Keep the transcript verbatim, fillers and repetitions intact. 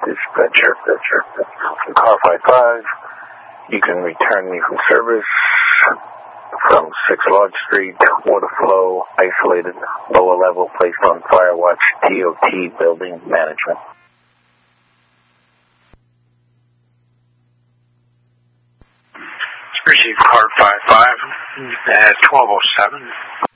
dispatcher. Car five five, you can return me from service from six Lodge Street, water flow, isolated, lower level, placed on fire watch, T O T building management. Receive card five five at twelve oh seven.